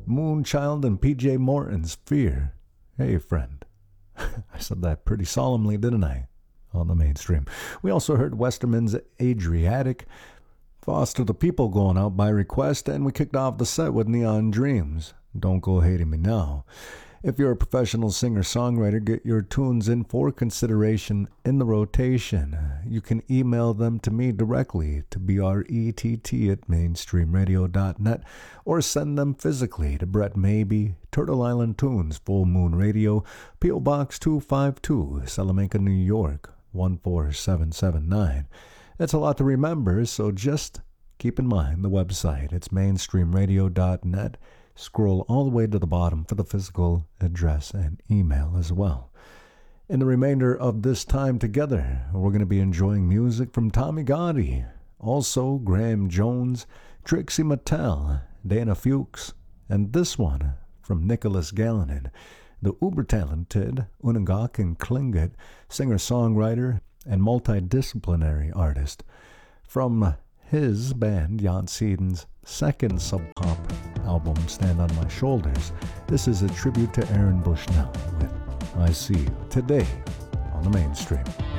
Moonchild and PJ Morton's Fear. Hey, friend. I said that pretty solemnly, didn't I? On the mainstream. We also heard Westerman's Adriatic, Foster the People going out by request, and we kicked off the set with Neon Dreams. Don't Go Hating Me Now. If you're a professional singer-songwriter, get your tunes in for consideration in the rotation. You can email them to me directly to brett@mainstreamradio.net or send them physically to Brett Maybe, Turtle Island Tunes, Full Moon Radio, P.O. Box 252, Salamanca, New York, 14779. It's a lot to remember, so just keep in mind the website. It's mainstreamradio.net. Scroll all the way to the bottom for the physical address and email as well. In the remainder of this time together, we're going to be enjoying music from Tommy Gotti, also Graham Jones, Trixie Mattel, Dana Fuchs, and this one from Nicholas Galinon, the uber-talented Unangak Klingit, singer-songwriter and multidisciplinary artist. From his band, Jan Seden's second sub-pop album, Stand on My Shoulders, this is a tribute to Aaron Bushnell with I See You Today on the Mainstream.